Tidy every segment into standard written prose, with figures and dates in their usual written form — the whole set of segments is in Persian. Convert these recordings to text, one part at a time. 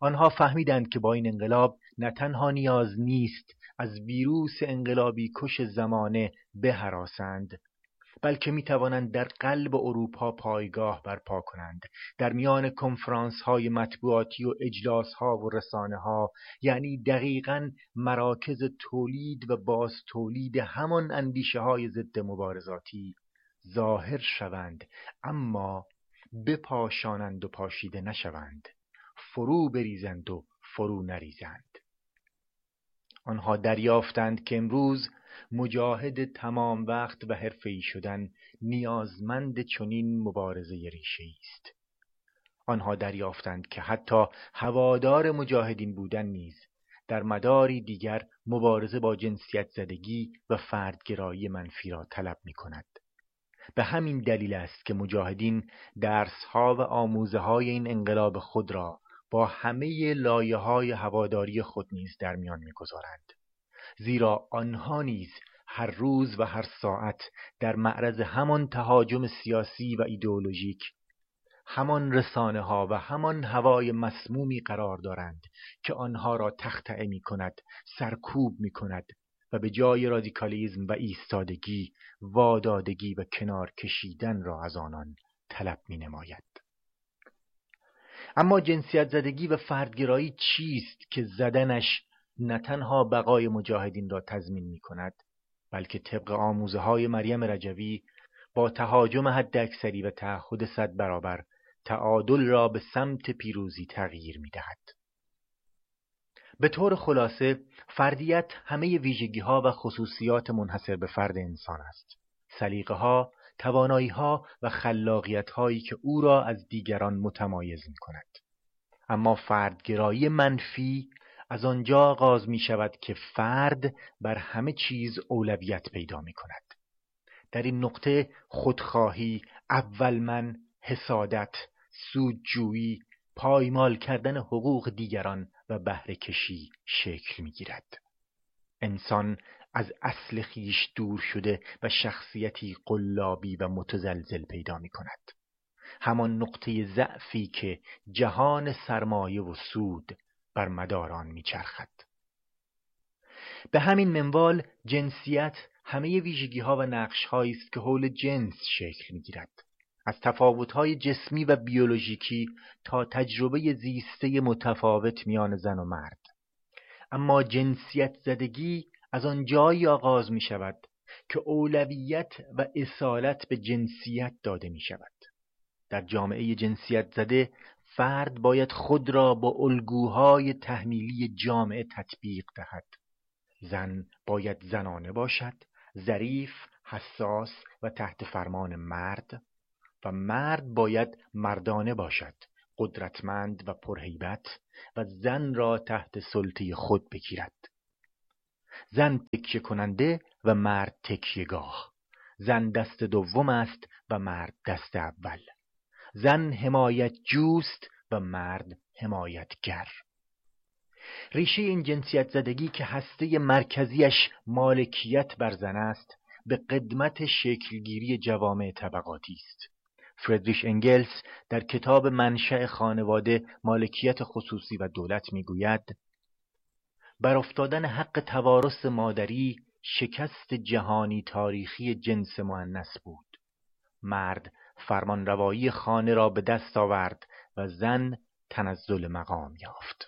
آنها فهمیدند که با این انقلاب نه تنها نیاز نیست از ویروس انقلابی کش زمانه بهراسند، بلکه می توانند در قلب اروپا پایگاه برپا کنند، در میان کنفرانس های مطبوعاتی و اجلاس ها و رسانه ها، یعنی دقیقاً مراکز تولید و باز تولید همان اندیشه های ضد مبارزاتی ظاهر شوند، اما بپاشانند و پاشیده نشوند، فرو بریزند و فرو نریزند. آنها دریافتند که امروز مجاهد تمام وقت و حرفه‌ای شدن نیازمند چنین مبارزه ریشه‌ای است. آنها دریافتند که حتی هوادار مجاهدین بودن نیز در مداری دیگر مبارزه با جنسیت زدگی و فردگرایی منفی را طلب می‌کند. به همین دلیل است که مجاهدین درس‌ها و آموزه‌های این انقلاب خود را با همه لایه‌های هواداری خود نیز در میان می‌گذارند، زیرا آنها نیز هر روز و هر ساعت در معرض همان تهاجم سیاسی و ایدئولوژیک، همان رسانه‌ها و همان هوای مسمومی قرار دارند که آنها را تخطئه می‌کند، سرکوب می‌کند و به جای رادیکالیسم و ایستادگی، وادادگی و کنار کشیدن را از آنان طلب می‌نماید. اما جنسیت زدگی و فردگرایی چیست که زدنش نه تنها بقای مجاهدین را تضمین می‌کند، بلکه طبق آموزه‌های مریم رجوی با تهاجم حداکثری و تعهد 100 برابر تعادل را به سمت پیروزی تغییر می‌دهد. به طور خلاصه فردیت همه ویژگی‌ها و خصوصیات منحصر به فرد انسان است، سلیقه‌ها، توانایی‌ها و خلاقیت‌هایی که او را از دیگران متمایز می‌کند. اما فردگرایی منفی از آنجا آغاز می‌شود که فرد بر همه چیز اولویت پیدا می‌کند. در این نقطه خودخواهی، اول من، حسادت، سودجویی، پایمال کردن حقوق دیگران و بهره کشی شکل می‌گیرد. انسان از اصل خویش دور شده و شخصیتی قلابی و متزلزل پیدا می‌کند. همان نقطه ضعفی که جهان سرمایه و سود بر مدار آن می‌چرخد. به همین منوال جنسیت همه ویژگی‌ها و نقش‌هایی است که حول جنس شکل می‌گیرد، از تفاوت‌های جسمی و بیولوژیکی تا تجربه زیسته متفاوت میان زن و مرد. اما جنسیت زدگی از آن جایی آغاز می‌شود که اولویت و اصالت به جنسیت داده می‌شود. در جامعه جنسیت زده فرد باید خود را با الگوهای تحمیلی جامعه تطبیق دهد. زن باید زنانه باشد، ظریف، حساس و تحت فرمان مرد، و مرد باید مردانه باشد، قدرتمند و پرهیبت و زن را تحت سلطه خود بگیرد. زن تکیه کننده و مرد تکیهگاه. زن دست دوم است و مرد دست اول. زن حمایت جوست و مرد حمایتگر. ریشه این جنسیت زدگی که هسته مرکزیش مالکیت بر زن است، به قدمت شکلگیری جوامع طبقاتی است. فردریش انگلس در کتاب منشأ خانواده، مالکیت خصوصی و دولت میگوید: بر افتادن حق توارث مادری شکست جهانی تاریخی جنس مؤنث بود. مرد فرمانروایی خانه را به دست آورد و زن تنزل مقام یافت.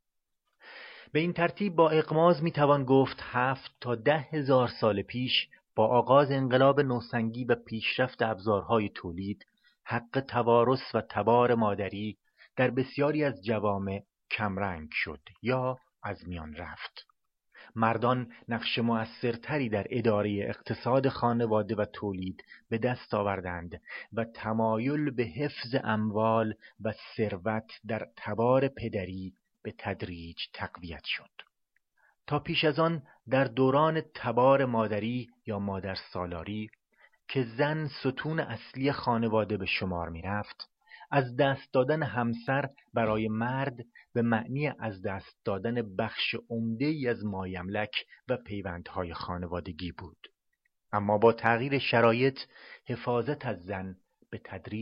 به این ترتیب با اغماض میتوان گفت 7 تا 10,000 سال پیش با آغاز انقلاب نوسنگی و پیشرفت ابزارهای تولید، حق توارث و تبار مادری در بسیاری از جوامع کمرنگ شد یا از میان رفت. مردان نقش مؤثرتری در اداره اقتصاد خانواده و تولید به دست آوردند و تمایل به حفظ اموال و ثروت در تبار پدری به تدریج تقویت شد. تا پیش از آن در دوران تبار مادری یا مادر سالاری که زن ستون اصلی خانواده به شمار می رفت، از دست دادن همسر برای مرد به معنی از دست دادن بخش عمده‌ای از مایملک و پیوندهای خانوادگی بود. اما با تغییر شرایط، حفاظت از زن به تدریج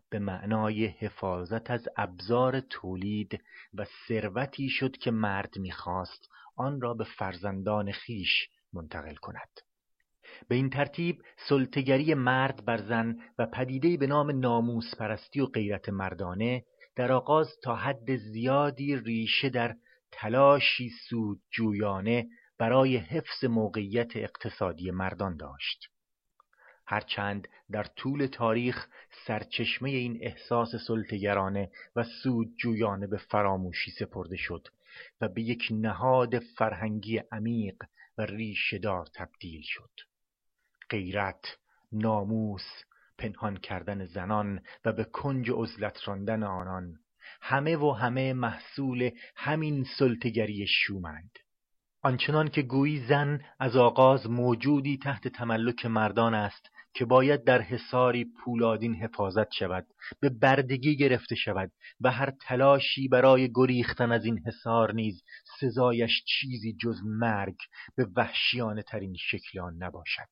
به معنای حفاظت از ابزار تولید و ثروتی شد که مرد می‌خواست آن را به فرزندان خیش منتقل کند. به این ترتیب سلطه‌گری مرد بر زن و پدیده‌ای به نام ناموس پرستی و غیرت مردانه در آغاز تا حد زیادی ریشه در تلاشی سودجویانه برای حفظ موقعیت اقتصادی مردان داشت. هرچند در طول تاریخ سرچشمه این احساس سلطه‌گرانه و سودجویانه به فراموشی سپرده شد و به یک نهاد فرهنگی عمیق و ریشه‌دار تبدیل شد. غیرت، ناموس، پنهان کردن زنان و به کنج عزلت راندن آنان، همه محصول همین سلطه‌گری شومند. آنچنان که گویی زن از آغاز موجودی تحت تملک مردان است که باید در حصاری پولادین حفاظت شود، به بردگی گرفته شود و هر تلاشی برای گریختن از این حصار نیز سزایش چیزی جز مرگ به وحشیانه ترین شکل آن نباشد.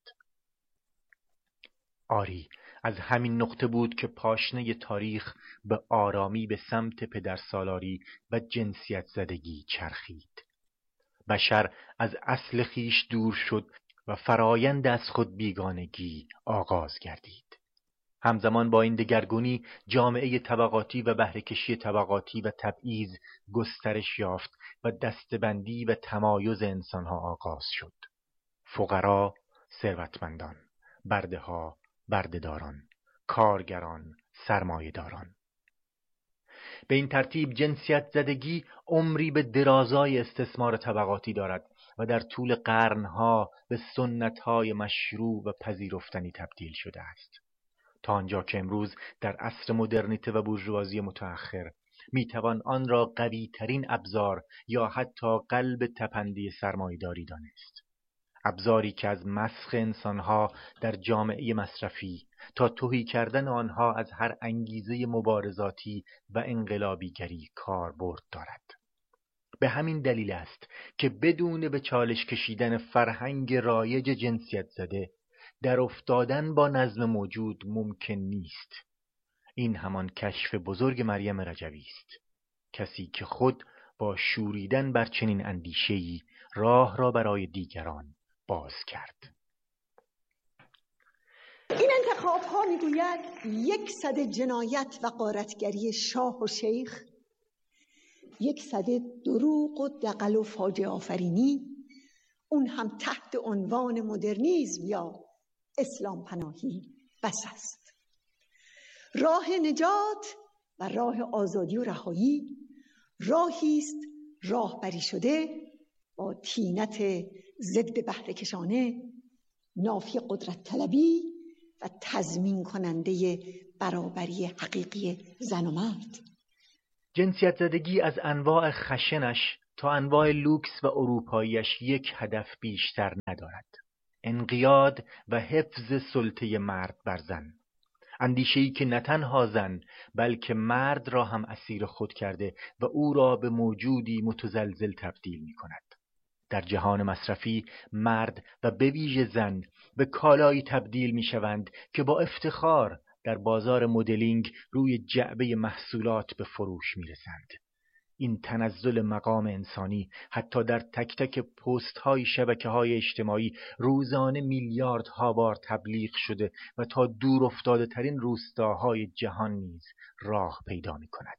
آری، از همین نقطه بود که پاشنه تاریخ به آرامی به سمت پدرسالاری و جنسیت زدگی چرخید. بشر از اصل خیش دور شد و فرایند از خود بیگانگی آغاز گردید. همزمان با این دگرگونی جامعه طبقاتی و بهره‌کشی طبقاتی و تبعیض گسترش یافت و دسته‌بندی و تمایز انسانها آغاز شد. فقرا، ثروتمندان، برده‌ها، بردهداران، کارگران، سرمایه‌داران. به این ترتیب جنسیت زدگی عمری به درازای استثمار طبقاتی دارد و در طول قرنها به سنت‌های مشروع و پذیرفتنی تبدیل شده است، تا آنجا که امروز در عصر مدرنیته و بورژوازی متأخر میتوان آن را قوی‌ترین ابزار یا حتی قلب تپنده سرمایه‌داری دانست. ابزاری که از مسخ انسانها در جامعه مصرفی تا تهی کردن آنها از هر انگیزه مبارزاتی و انقلابیگری کاربرد دارد. به همین دلیل است که بدون به چالش کشیدن فرهنگ رایج جنسیت زده در افتادن با نظم موجود ممکن نیست. این همان کشف بزرگ مریم رجوی است، کسی که خود با شوریدن بر چنین اندیشه‌ای راه را برای دیگران باز کرد. این انتخاب ها میگوید 100 جنایت و غارتگری شاه و شیخ، 100 دروغ و دغل و فاجعه آفرینی، اون هم تحت عنوان مدرنیسم یا اسلام پناهی بس است. راه نجات و راه آزادی و رهایی راهی است راهبری شده با طینت ضد بهره‌کشانه، نافی قدرت طلبی و تضمین کننده برابری حقیقی زن و مرد. جنسیت زدگی از انواع خشنش تا انواع لوکس و اروپاییش یک هدف بیشتر ندارد: انقیاد و حفظ سلطه مرد بر زن. اندیشه‌ای که نه تنها زن بلکه مرد را هم اسیر خود کرده و او را به موجودی متزلزل تبدیل می کند. در جهان مصرفی مرد و به ویژه زن به کالایی تبدیل می شوند که با افتخار در بازار مدلینگ روی جعبه محصولات به فروش می رسند. این تنزل مقام انسانی حتی در تک تک پست های شبکه های اجتماعی روزانه میلیاردها بار تبلیغ شده و تا دور افتاده ترین روستاهای جهان نیز راه پیدا می کند.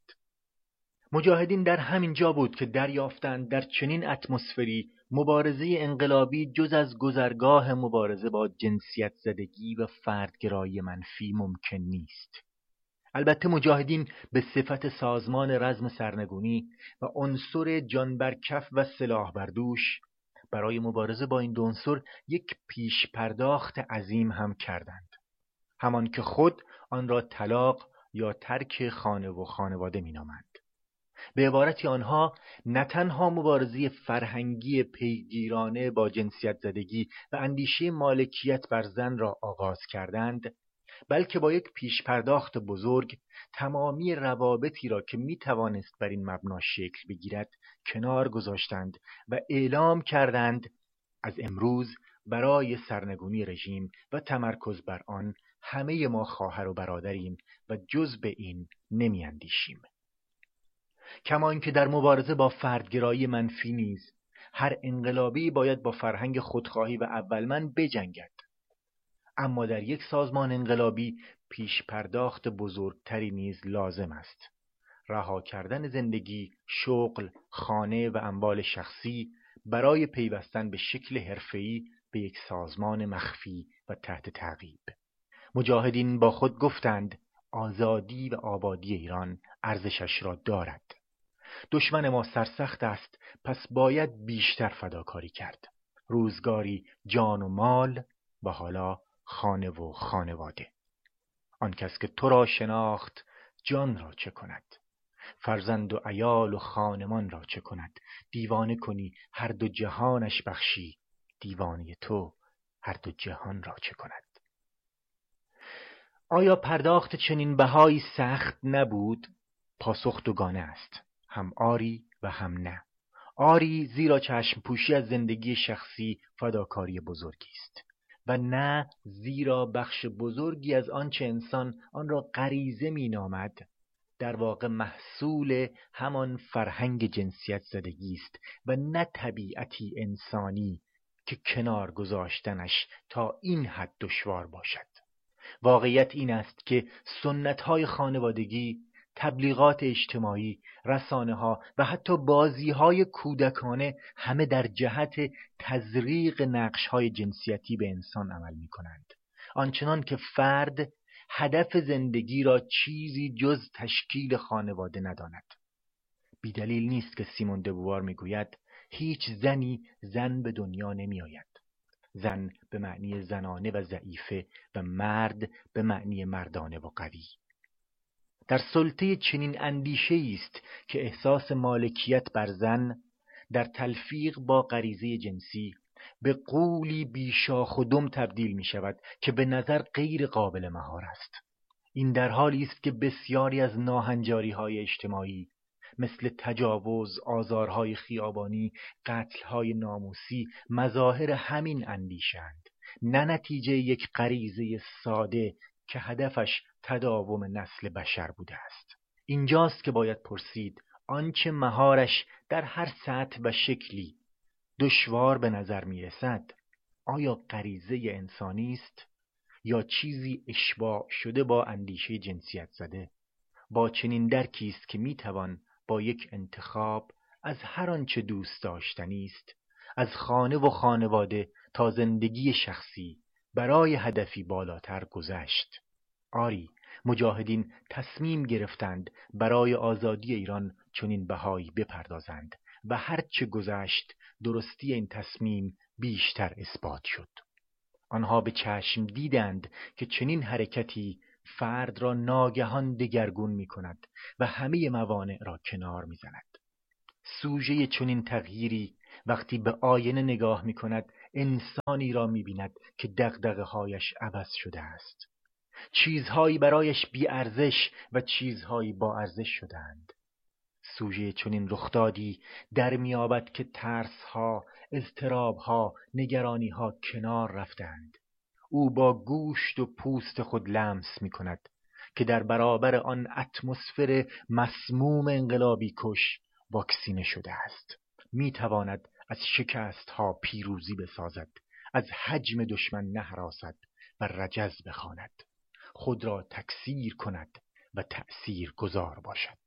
مجاهدین در همین جا بود که دریافتند در چنین اتمسفری مبارزه انقلابی جز از گذرگاه مبارزه با جنسیت زدگی و فردگرایی منفی ممکن نیست. البته مجاهدین به صفت سازمان رزم سرنگونی و عنصر جان بر کف و سلاح بر دوش برای مبارزه با این دو عنصر یک پیش پرداخت عظیم هم کردند، همان که خود آن را طلاق یا ترک خانه و خانواده می‌نامند. به عبارتی آنها نه تنها مبارزه فرهنگی پیگیرانه با جنسیت زدگی و اندیشه مالکیت بر زن را آغاز کردند، بلکه با یک پیش پرداخت بزرگ تمامی روابطی را که می توانست بر این مبنا شکل بگیرد کنار گذاشتند و اعلام کردند از امروز برای سرنگونی رژیم و تمرکز بر آن همه ما خواهر و برادریم و جز به این نمی اندیشیم. کما اینکه در مبارزه با فردگرایی منفی نیز هر انقلابی باید با فرهنگ خودخواهی و اولمن بجنگد. اما در یک سازمان انقلابی پیش پرداخت بزرگتری نیز لازم است. رها کردن زندگی، شغل، خانه و اموال شخصی برای پیوستن به شکل حرفه‌ای به یک سازمان مخفی و تحت تعقیب. مجاهدین با خود گفتند آزادی و آبادی ایران ارزشش را دارد. دشمن ما سرسخت است، پس باید بیشتر فداکاری کرد. روزگاری جان و مال و حالا خانه و خانواده. آن کس که تو را شناخت جان را چه کند؟ فرزند و عیال و خانمان را چه کند؟ دیوانه کنی هر دو جهانش بخشی، دیوانه تو هر دو جهان را چه کند؟ آیا پرداخت چنین بهایی سخت نبود؟ پاسخ دوگانه است، هم آری و هم نه. آری زیرا چشم پوشی از زندگی شخصی فداکاری بزرگی است، و نه زیرا بخش بزرگی از آنچه انسان آن را غریزه می‌نامد در واقع محصول همان فرهنگ جنسیت زدگی است و نه طبیعتی انسانی که کنار گذاشتنش تا این حد دشوار باشد. واقعیت این است که سنت‌های خانوادگی، تبلیغات اجتماعی، رسانه‌ها و حتی بازی‌های کودکانه همه در جهت تزریق نقش‌های جنسیتی به انسان عمل می‌کنند، آنچنان که فرد هدف زندگی را چیزی جز تشکیل خانواده نداند. بیدلیل نیست که سیمون دووار می‌گوید هیچ زنی زن به دنیا نمی‌آید. زن به معنی زنانه و ضعیفه و مرد به معنی مردانه و قوی. در سلطه چنین اندیشه‌ای است که احساس مالکیت بر زن در تلفیق با غریزه جنسی به غولی بیشاخ و دم تبدیل می شود که به نظر غیر قابل مهار است. این در حالی است که بسیاری از ناهنجاری‌های اجتماعی مثل تجاوز، آزارهای خیابانی، قتل‌های ناموسی مظاهر همین اندیشه‌اند، نه نتیجه یک غریزه ساده که هدفش تداوم نسل بشر بوده است. اینجاست که باید پرسید آنچه مهارش در هر سطح و شکلی دشوار به نظر می رسد آیا غریزه انسانی است یا چیزی اشباع شده با اندیشه جنسیت زده؟ با چنین درکی است که می توان با یک انتخاب از هر آنچه دوست داشتنی است، از خانه و خانواده تا زندگی شخصی، برای هدفی بالاتر گذشت. آری، مجاهدین تصمیم گرفتند برای آزادی ایران چنین بهایی بپردازند و هرچه گذشت درستی این تصمیم بیشتر اثبات شد. آنها به چشم دیدند که چنین حرکتی فرد را ناگهان دگرگون می کند و همه موانع را کنار می زند. سوژه چنین تغییری وقتی به آینه نگاه می کند انسانی را می بیند که دغدغه‌هایش عوض شده است. چیزهایی برایش بی ارزش و چیزهایی با ارزش شدند. سوژه چنین رخدادی در میابد که ترسها، اضطرابها، نگرانیها کنار رفتند. او با گوشت و پوست خود لمس می کند که در برابر آن اتمسفر مسموم انقلابی کش واکسینه شده است. می تواند از شکستها پیروزی بسازد، از حجم دشمن نهراسد و رجز بخواند، خود را تکثیر کند و تأثیر گذار باشد.